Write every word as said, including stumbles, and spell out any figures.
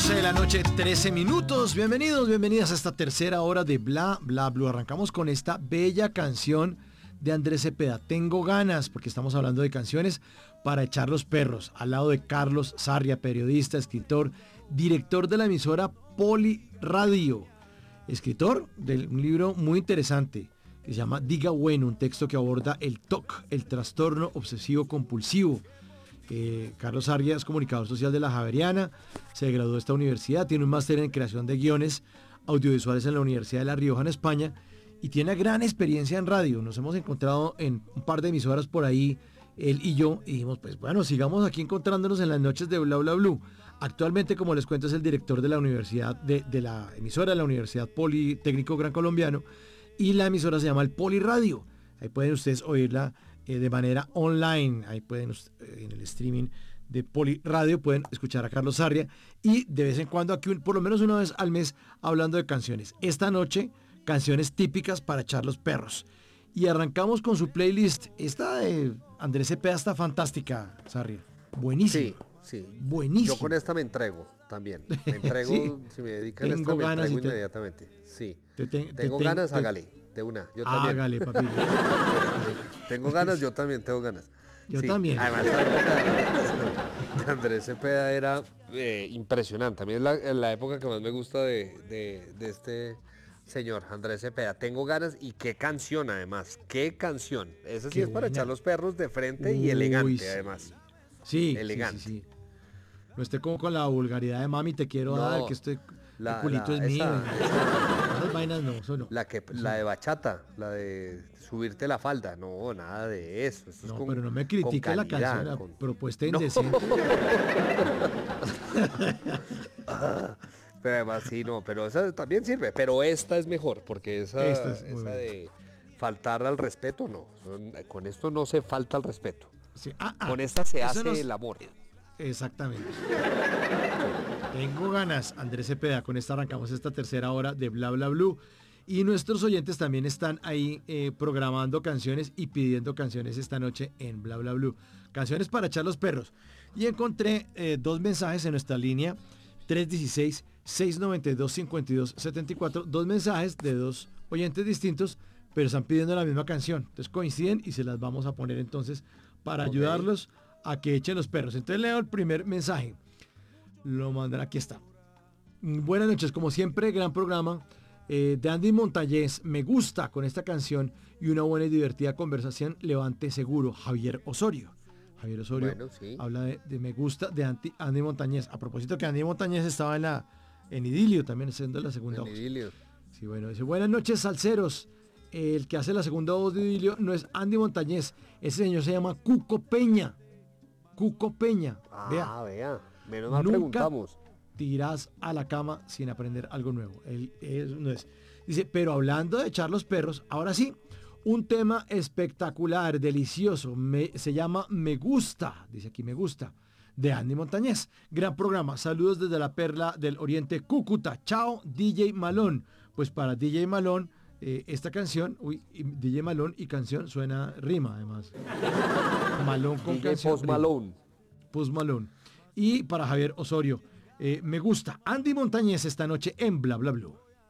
doce de la noche, trece minutos. Bienvenidos, bienvenidas a esta tercera hora de Bla Bla Blue. Arrancamos con esta bella canción de Andrés Cepeda. Tengo ganas, porque estamos hablando de canciones para echar los perros, al lado de Carlos Sarria, periodista, escritor, director de la emisora Poli Radio, escritor de un libro muy interesante que se llama Diga Bueno, un texto que aborda el T O C, el trastorno obsesivo compulsivo. Eh, Carlos Sarria es comunicador social de la Javeriana, se graduó de esta universidad, tiene un máster en creación de guiones audiovisuales en la Universidad de La Rioja en España y tiene una gran experiencia en radio. Nos hemos encontrado en un par de emisoras por ahí, él y yo, y dijimos, pues bueno, sigamos aquí encontrándonos en las noches de Bla Bla Blue. Actualmente, como les cuento, es el director de la universidad, de, de la emisora de la Universidad Politécnico Gran Colombiano, y la emisora se llama el Poli Radio. Ahí pueden ustedes oírla eh, de manera online. Ahí pueden, eh, en el streaming de Poli Radio, pueden escuchar a Carlos Sarria. Y de vez en cuando, aquí por lo menos una vez al mes, hablando de canciones. Esta noche, canciones típicas para echar los perros. Y arrancamos con su playlist. Esta de Andrés Cepeda está fantástica, Sarria. Buenísima. Sí, sí. Buenísima. Yo con esta me entrego también. Me entrego, sí. Si me dedican a esta, me entrego te... inmediatamente. Sí. Te te, tengo te, ganas, te, hágale. De una, yo también. Hágale, papi. Tengo ganas, yo también tengo ganas. Yo sí. también. Además, la época de Andrés Cepeda era eh, impresionante. A mí es la, la época que más me gusta de, de, de este señor, Andrés Cepeda. Tengo ganas y qué canción, además. Qué canción. Esa sí qué es buena. Para echar los perros de frente. Uy, y elegante, sí. Además. Sí, elegante. Sí, sí, sí. No esté como con la vulgaridad de mami, te quiero no, dar, que este la, culito la, es mío. Esa, esas vainas no, eso no. La, que, eso. La de bachata, la de subirte la falda, no, nada de eso. eso no, es con, pero no me critique la canción, la con... propuesta indecente. No. Pero además sí, no, pero esa también sirve, pero esta es mejor, porque esa, esta es esa de faltar al respeto, no. Con esto no se falta al respeto. Sí. Ah, ah, con esta se hace no es... el amor. Exactamente. Tengo ganas, Andrés Cepeda. Con esta arrancamos esta tercera hora de Bla Bla Blue. Y nuestros oyentes también están ahí eh, programando canciones y pidiendo canciones esta noche en Bla Bla Blue. Canciones para echar los perros. Y encontré eh, dos mensajes en nuestra línea tres uno seis, seis nueve dos, cinco dos siete cuatro. Dos mensajes de dos oyentes distintos, pero están pidiendo la misma canción. Entonces coinciden y se las vamos a poner entonces para okay. ayudarlos a que echen los perros. Entonces leo el primer mensaje. Lo mandan, aquí está. Buenas noches, como siempre, gran programa eh, de Andy Montañez. Me gusta con esta canción y una buena y divertida conversación. Levante seguro, Javier Osorio. Javier Osorio bueno, sí. habla de, de Me gusta de Andy, Andy Montañez. A propósito que Andy Montañez estaba en la en Idilio, también haciendo la segunda en voz. Idilio. Sí, bueno, dice, buenas noches, salseros. El que hace la segunda voz de Idilio no es Andy Montañez. Ese señor se llama Cuco Peña. Cuco Peña. Ah, vea. vea. Menos mal Nunca preguntamos. Tirás a la cama sin aprender algo nuevo. Él, él no es. Dice, pero hablando de echar los perros, ahora sí, un tema espectacular, delicioso. Me, se llama Me Gusta. Dice aquí Me Gusta. De Andy Montañez. Gran programa. Saludos desde la perla del Oriente, Cúcuta. Chao, D J Malón. Pues para D J Malón, eh, esta canción, uy, D J Malón y canción suena rima además. Malón con D J canción. Post Malone. Post Malone. Y para Javier Osorio, eh, me gusta Andy Montañez esta noche en Bla Bla Blue.